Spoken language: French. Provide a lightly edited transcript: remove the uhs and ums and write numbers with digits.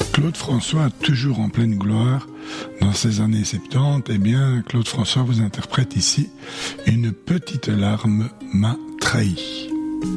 Claude François, toujours en pleine gloire dans ces années 70, eh bien, Claude François vous interprète ici « Une petite larme m'a trahi ».